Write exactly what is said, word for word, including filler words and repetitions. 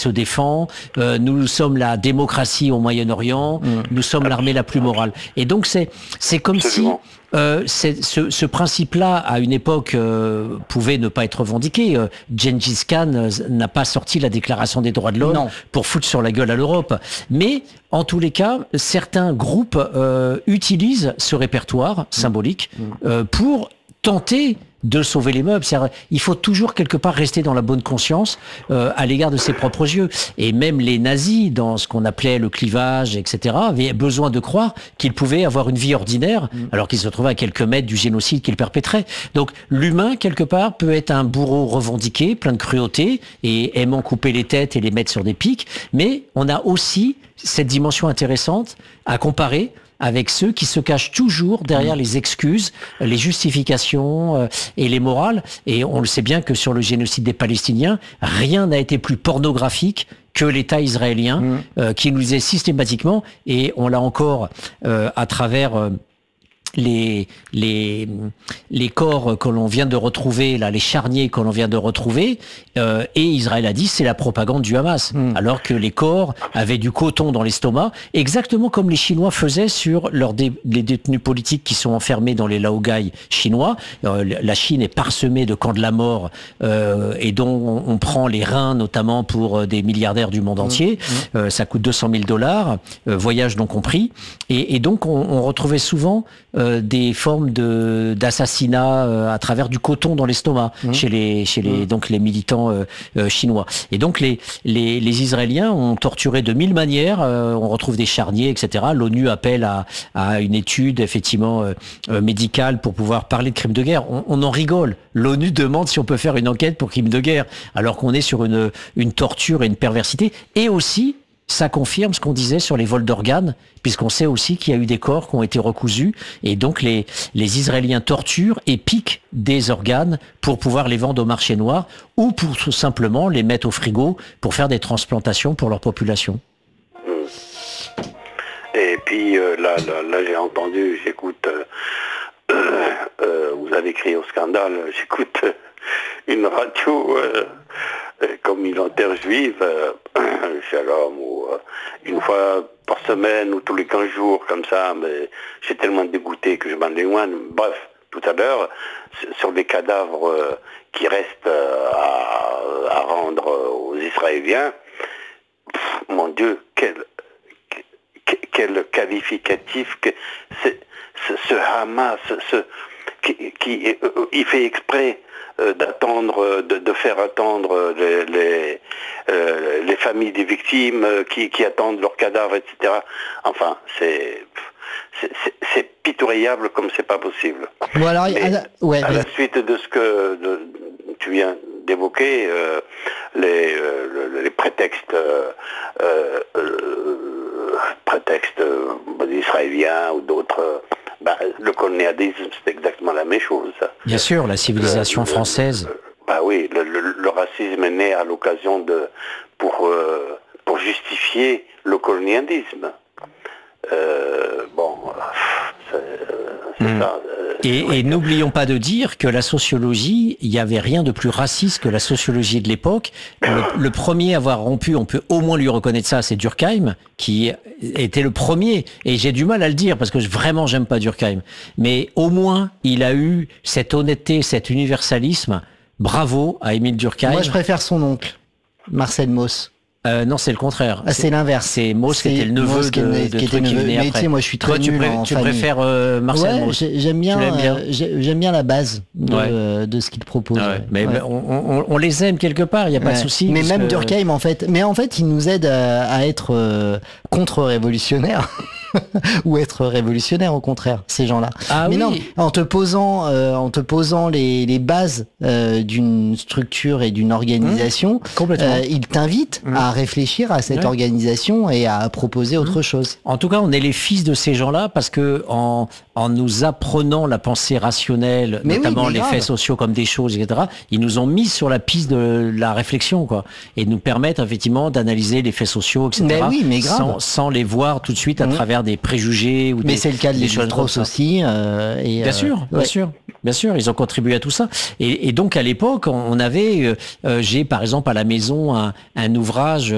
se défend, euh, nous sommes la démocratie au Moyen-Orient, mmh. nous sommes l'armée la plus morale. Et donc c'est c'est comme Absolument. si euh, c'est, ce, ce principe-là, à une époque, euh, pouvait ne pas être revendiqué. Euh, Gengis Khan euh, n'a pas sorti la Déclaration des droits de l'homme non. pour foutre sur la gueule à l'Europe. Mais en tous les cas, certains groupes euh, utilisent ce répertoire mmh. symbolique mmh. Euh, pour tenter de sauver les meubles. C'est-à-dire, il faut toujours quelque part rester dans la bonne conscience euh, à l'égard de ses propres yeux. Et même les nazis, dans ce qu'on appelait le clivage, et cetera, avaient besoin de croire qu'ils pouvaient avoir une vie ordinaire, mmh. alors qu'ils se trouvaient à quelques mètres du génocide qu'ils perpétraient. Donc l'humain, quelque part, peut être un bourreau revendiqué, plein de cruauté, et aimant couper les têtes et les mettre sur des pics. Mais on a aussi cette dimension intéressante à comparer avec ceux qui se cachent toujours derrière mmh. les excuses, les justifications euh, et les morales. Et on le sait bien que sur le génocide des Palestiniens, rien n'a été plus pornographique que l'État israélien, mmh. euh, qui nous est systématiquement, et on l'a encore euh, à travers... Euh, les les les corps que l'on vient de retrouver là, les charniers que l'on vient de retrouver, euh, et Israël a dit c'est la propagande du Hamas, mmh. alors que les corps avaient du coton dans l'estomac, exactement comme les Chinois faisaient sur leurs dé, les détenus politiques qui sont enfermés dans les laogai chinois. Euh, la Chine est parsemée de camps de la mort euh, et dont on, on prend les reins notamment pour des milliardaires du monde entier. Mmh. Euh, ça coûte deux cent mille dollars, euh, voyage non compris, et, et donc on, on retrouvait souvent Euh, des formes de d'assassinat euh, à travers du coton dans l'estomac mmh. chez les chez les mmh. donc les militants euh, euh, chinois. Et donc les les les Israéliens ont torturé de mille manières. Euh, on retrouve des charniers, et cetera. L'ONU appelle à à une étude effectivement euh, euh, médicale pour pouvoir parler de crimes de guerre. On, on en rigole. L'ONU demande si on peut faire une enquête pour crimes de guerre, alors qu'on est sur une une torture et une perversité. Et aussi ça confirme ce qu'on disait sur les vols d'organes, puisqu'on sait aussi qu'il y a eu des corps qui ont été recousus, et donc les, les Israéliens torturent et piquent des organes pour pouvoir les vendre au marché noir, ou pour tout simplement les mettre au frigo pour faire des transplantations pour leur population. Et puis euh, là, là, là j'ai entendu, j'écoute, euh, euh, vous avez crié au scandale, j'écoute euh, une radio... Euh, comme une interjuive, euh, shalom, ou euh, une fois par semaine ou tous les quinze jours, comme ça, mais j'ai tellement dégoûté que je m'en éloigne. Bref, tout à l'heure, sur les cadavres euh, qui restent euh, à, à rendre aux Israéliens, pff, mon Dieu, quel, quel qualificatif, que c'est, ce, ce Hamas, ce, qui, qui euh, il fait exprès d'attendre, de, de faire attendre les, les, euh, les familles des victimes qui, qui attendent leurs cadavres, et cetera. Enfin, c'est, c'est, c'est pitoyable comme c'est pas possible. Bon, alors, Et, à, ouais, à mais... la suite de ce que de, tu viens d'évoquer, euh, les, euh, les prétextes, euh, euh, prétextes euh, israéliens ou d'autres. Bah, le colonialisme, c'est exactement la même chose. Bien sûr, la civilisation le, française. Le, bah oui, le, le, le racisme est né à l'occasion de, pour, euh, pour justifier le colonialisme. Euh, bon, c'est, c'est mmh. ça. Et, et n'oublions pas de dire que la sociologie, il n'y avait rien de plus raciste que la sociologie de l'époque. Le, le premier à avoir rompu, on peut au moins lui reconnaître ça, c'est Durkheim, qui était le premier. Et j'ai du mal à le dire parce que vraiment j'aime pas Durkheim. Mais au moins, il a eu cette honnêteté, cet universalisme. Bravo à Émile Durkheim. Moi, je préfère son oncle, Marcel Mauss. Euh, non, c'est le contraire. Ah, c'est, c'est l'inverse. C'est Mauss qui était le neveu de, de, de truc qui venait après. Moi, je suis très Toi, tu, nul pré- en tu famille. préfères euh, Marcel ouais, Mauss. J'aime bien, bien euh, j'aime bien la base de, ouais. euh, de ce qu'il propose. Ah ouais. Ouais. Mais, ouais. mais on, on, on les aime quelque part, il n'y a pas ouais. de souci. Mais même que... Durkheim, en fait, mais en fait, il nous aide à, à être euh, contre-révolutionnaire. Ou être révolutionnaire au contraire, ces gens-là. Ah mais oui. non, en te posant, euh, en te posant les, les bases euh, d'une structure et d'une organisation, mmh, complètement. Euh, il t'invite mmh. à réfléchir à cette ouais. organisation et à proposer autre mmh. chose. En tout cas, on est les fils de ces gens-là parce que en, en nous apprenant la pensée rationnelle, mais notamment oui, mais les grave. faits sociaux comme des choses, et cetera, ils nous ont mis sur la piste de la réflexion, quoi, et nous permettent effectivement d'analyser les faits sociaux, et cetera. Mais oui, mais grave. Sans, sans les voir tout de suite à mmh. travers des préjugés ou mais des, c'est le cas de des Lévi-Strauss aussi euh, et bien euh, sûr bien ouais. sûr bien sûr ils ont contribué à tout ça et, et donc à l'époque on avait euh, j'ai par exemple à la maison un, un ouvrage